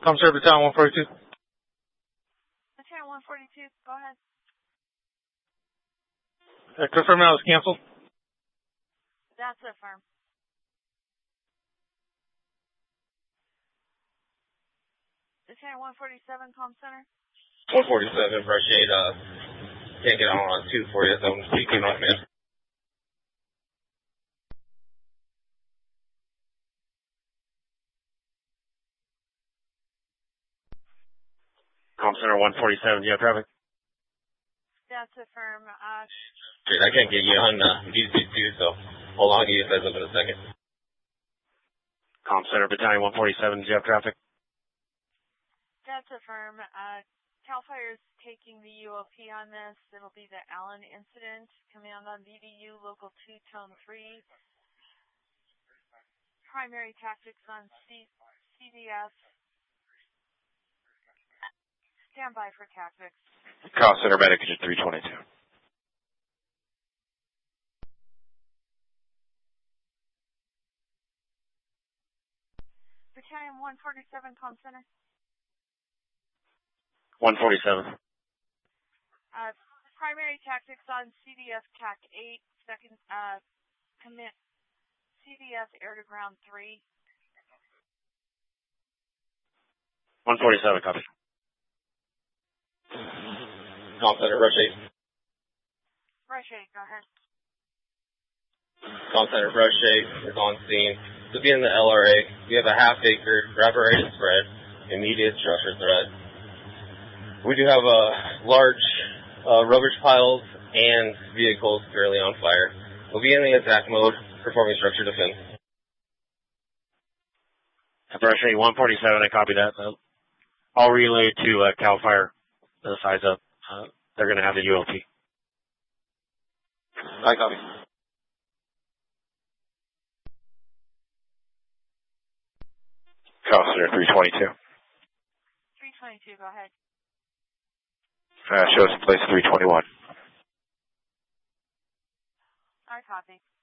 Center Battalion 142. Battalion 142, go ahead. Confirm that was canceled. That's affirmed. Battalion 147, Comm Center. 147, brush 8, can't get on 2 for you, so I'm speaking off, man. Comm Center 147, do you have traffic? That's affirmed. I can't get you on YouTube too, so hold on, you guys up in a second. Comm Center Battalion 147, do you have traffic? That's affirmed. CAL FIRE is taking the UOP on this. It'll be the Allen incident. Command on BDU, Local 2, Tone 3. Primary tactics on CDF. Stand by for tactics. Comm Center Medic Engine 322. Battalion 147, Comm Center. 147. Primary tactics on CDF TAC 8, second commit CDF air to ground 3. 147, copy. Comm Center, rush 8. Rush 8, go ahead. Comm Center, rush 8 is on scene. To be in the LRA, we have a half-acre evaporated spread, immediate structure threat. We do have large rubbish piles and vehicles currently on fire. We'll be in the attack mode, performing structure defense. Brush 8, 147, I copy that. I'll relay to CAL FIRE the size up. They're going to have the ULP. I copy. Comm Center 322. 322, go ahead. Show us in place 321. I copy.